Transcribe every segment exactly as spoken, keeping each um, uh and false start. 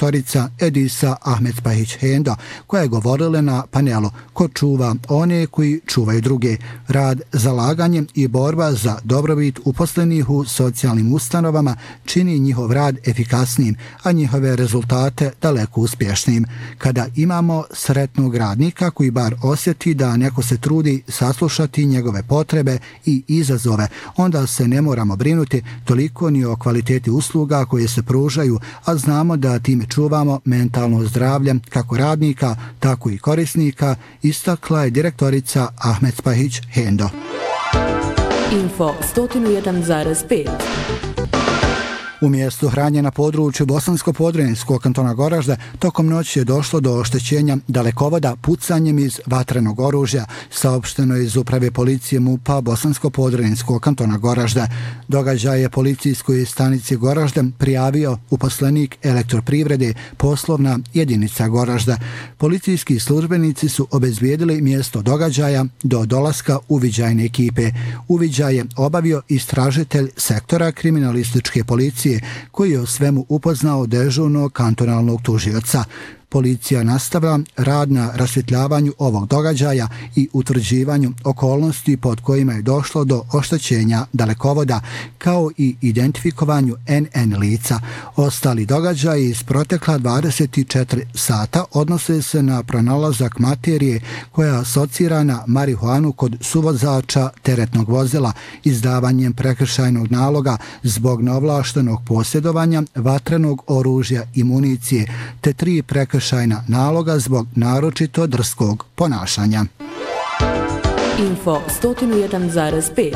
direktorica Edisa Ahmetspahić-Hendo, koja je govorila na panelu Ko čuva one koji čuvaju druge. Rad, zalaganje i borba za dobrobit uposlenih u socijalnim ustanovama čini njihov rad efikasnim, a njihove rezultate daleko uspješnim. Kada imamo sretnog radnika koji bar osjeti da neko se trudi saslušati njegove potrebe i izazove, onda se ne moramo brinuti toliko ni o kvaliteti usluga koje se pružaju, a znamo da time čuvamo mentalno zdravlje kako radnika, tako i korisnika, istakla je direktorica Ahmetspahić-Hendo. Info sto jedan zarez pet. U mjestu Hranje na području Bosansko-Podrinjskog kantona Goražde tokom noći je došlo do oštećenja dalekovoda pucanjem iz vatrenog oružja, saopšteno iz uprave policije MUP-a Bosansko-Podrinjskog kantona Goražde. Događaj je policijskoj stanici Goražde prijavio uposlenik Elektroprivrede, poslovna jedinica Goražde. Policijski službenici su obezbijedili mjesto događaja do dolaska uviđajne ekipe. Uviđaj je obavio istražitelj sektora kriminalističke policije koji je o svemu upoznao dežurnog kantonalnog tužioca. Policija nastavlja rad na rasvjetljavanju ovog događaja i utvrđivanju okolnosti pod kojima je došlo do oštećenja dalekovoda, kao i identifikovanju en en lica. Ostali događaji iz protekla dvadeset četiri sata odnose se na pronalazak materije koja je asocirana marihuanu kod suvozača teretnog vozila, izdavanjem prekršajnog naloga zbog neovlaštenog posjedovanja vatrenog oružja i municije, te tri prekršajna naloga zbog naročito drskog ponašanja. Info sto jedan zarez pet.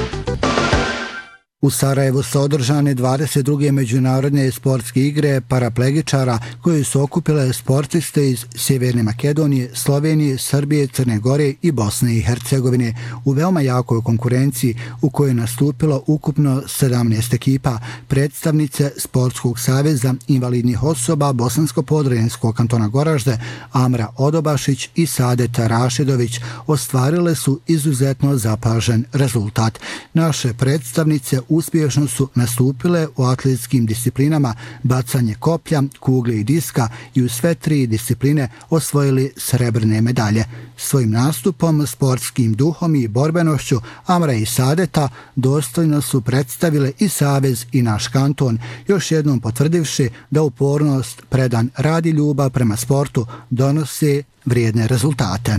U Sarajevu su održane dvadeset druge međunarodne sportske igre paraplegičara koje su okupile sportiste iz Sjeverne Makedonije, Slovenije, Srbije, Crne Gore i Bosne i Hercegovine u veoma jakoj konkurenciji u kojoj je nastupilo ukupno sedamnaest ekipa. Predstavnice Sportskog saveza invalidnih osoba Bosansko-Podrinjskog kantona Goražde, Amra Odobašić i Sadeta Rašedović, ostvarile su izuzetno zapažen rezultat. Naše predstavnice uspješno su nastupile u atletskim disciplinama bacanje koplja, kugle i diska i u sve tri discipline osvojili srebrne medalje. Svojim nastupom, sportskim duhom i borbenošću Amra i Sadeta dostojno su predstavile i Savez i naš kanton, još jednom potvrdivši da upornost, predan rad i ljubav prema sportu donose vrijedne rezultate.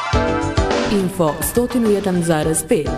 Info sto jedan zarez pet.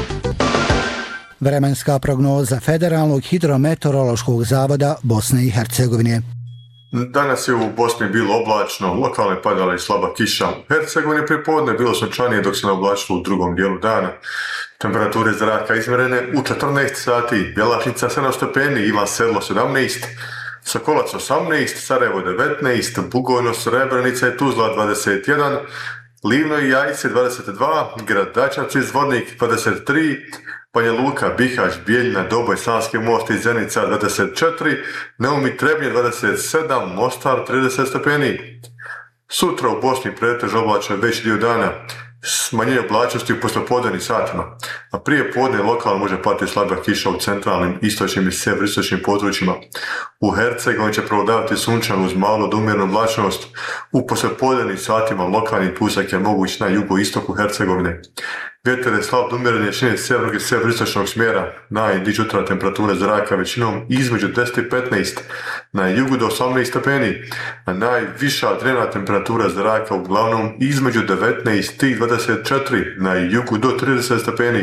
Vremenska prognoza Federalnog hidrometeorološkog zavoda Bosne i Hercegovine. Danas je u Bosni bilo oblačno, lokalno je padala i slaba kiša. U Hercegovini pripodne bilo sunčanije dok se oblačilo u drugom dijelu dana. Temperature zraka izmjerene u četrnaest sati, Bjelašnica sedam stepeni, Ivan Sedlo sedamnaest, Sokolac osamnaest, Sarajevo devetnaest, Bugojno, Srebrenica i Tuzla dvadeset jedan, Livno i Jajce dvadeset dva, Grad Dačac i Zvornik dvadeset tri, Banja Luka, Bihać, Bijeljina, Doboj, Sanski most i Zenica dvadeset četiri, Neum i Trebnje dvadeset sedam, Mostar trideset stepeni. Sutra u Bosni pretežno oblačno veći dio dana, smanjenje oblačnosti u poslijepodnevnim satima, a prije podne lokalno može pati slaba kiša u centralnim, istočnim i sjeveroistočnim područjima. U Hercegovini će prevladavati sunčano uz malu do umjerenu oblačnost. U poslijepodnevnim satima lokalni pusak je moguć na jugoistoku Hercegovine. Vjetar je slab do umjerene jačine sjevernog i sjeveroistočnog smjera. Najniža jutarnja temperatura zraka većinom između deset i petnaest, na jugu do osamnaest stepeni, a najviša dnevna temperatura zraka uglavnom između devetnaest i dvadeset četiri, na jugu do trideset stepeni.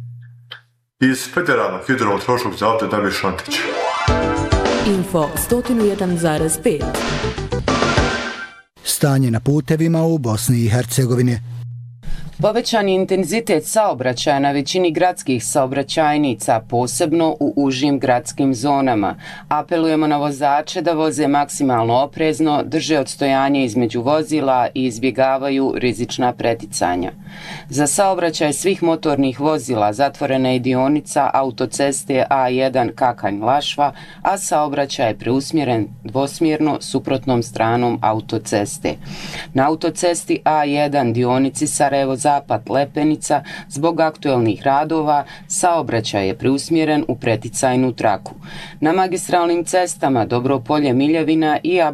Iz Federalnog hidrometeorološkog zavoda Damir Šantić. Info sto jedan zarez pet. Stanje na putevima u Bosni i Hercegovini. Povećan je intenzitet saobraćaja na većini gradskih saobraćajnica, posebno u užim gradskim zonama. Apelujemo na vozače da voze maksimalno oprezno, drže odstojanje između vozila i izbjegavaju rizična preticanja. Za saobraćaj svih motornih vozila zatvorena je dionica autoceste A jedan Kakanj-Lašva, a saobraćaj je preusmjeren dvosmjerno suprotnom stranom autoceste. Na autocesti A jedan dionici Sarajevo Zapad Lepenica zbog aktuelnih radova saobraćaj je preusmjeren u preticajnu traku. Na magistralnim cestama Dobropolje Miljevina i